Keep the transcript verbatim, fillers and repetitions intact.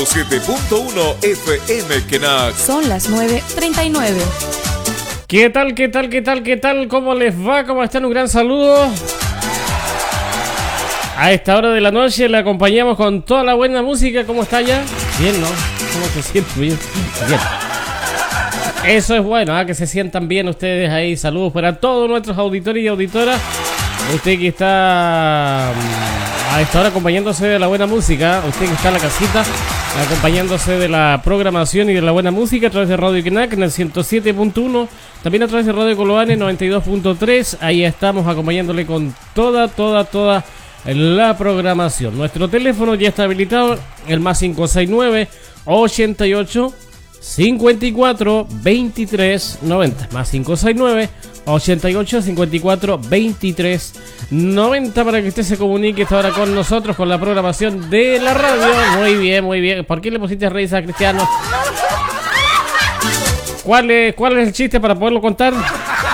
ciento siete punto uno F M Quenac. Son las nueve treinta y nueve. ¿Qué tal, qué tal, qué tal, qué tal? ¿Cómo les va? ¿Cómo están? Un gran saludo. A esta hora de la noche le acompañamos con toda la buena música. ¿Cómo está ya? Bien, ¿no? ¿Cómo se siente? Bien. Bien. Eso es bueno, ¿eh? Que se sientan bien ustedes ahí. Saludos para todos nuestros auditores y auditoras. Usted que está a esta hora acompañándose de la buena música. Usted que está en la casita acompañándose de la programación y de la buena música a través de Radio Quenac en el ciento siete punto uno. También a través de Radio Coloane noventa y dos punto tres. Ahí estamos acompañándole con toda, toda, toda la programación. Nuestro teléfono ya está habilitado, el más cinco seis nueve, ochenta y ocho, cincuenta y cuatro, veintitrés, noventa. Más cinco seis nueve, ochenta y ocho, cincuenta y cuatro, veintitrés, noventa para que usted se comunique esta hora con nosotros, con la programación de la radio. Muy bien, muy bien. ¿Por qué le pusiste risa a Cristiano? ¿Cuál es, cuál es el chiste para poderlo contar?